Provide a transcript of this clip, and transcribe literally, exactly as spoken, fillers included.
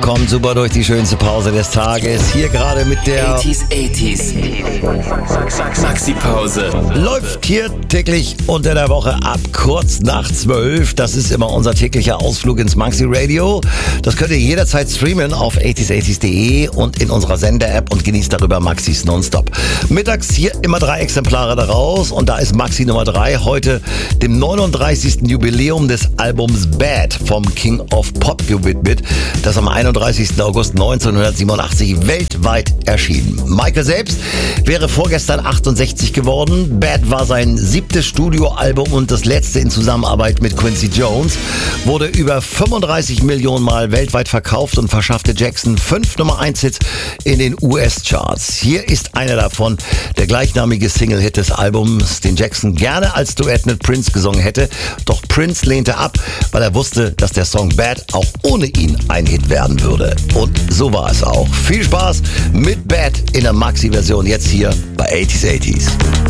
kommt super durch die schönste Pause des Tages. Hier gerade mit der achtziger, achtziger. Maxi-Pause. Läuft hier täglich unter der Woche ab kurz nach zwölf. Das ist immer unser täglicher Ausflug ins Maxi Radio. Das könnt ihr jederzeit streamen auf achtziger achtziger punkt de und in unserer Sender-App und genießt darüber Maxis Nonstop. Mittags hier immer drei Exemplare daraus und da ist Maxi Nummer drei heute dem neununddreißigsten Jubiläum des Albums Bad vom King of Pop gewidmet, das am einunddreißigsten August neunzehnhundertsiebenundachtzig weltweit erschien. Michael selbst wäre vorgestern achtundsechzig geworden. Bad war sein siebtes Studioalbum und das letzte in Zusammenarbeit mit Quincy Jones, wurde über fünfunddreißig Millionen Mal weltweit verkauft und verschaffte Jackson fünf Nummer eins Hits in den U S-Charts. Hier ist einer davon, der gleichnamige Single-Hit des Albums, den Jackson gerne als Duett mit Prince gesungen hätte, doch Prince lehnte ab, weil er wusste, dass der Song Bad auch ohne ihn ein Hit werden würde. Und so war es auch. Viel Spaß mit Bad in der Maxi-Version jetzt hier bei achtziger achtziger.